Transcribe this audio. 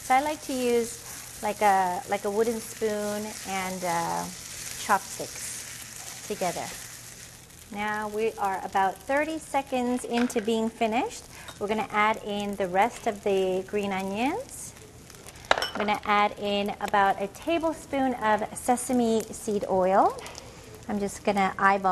So I like to use like a wooden spoon and chopsticks together. Now we are about 30 seconds into being finished. We're going to add in the rest of the green onions. I'm going to add in about a tablespoon of sesame seed oil. I'm just going to eyeball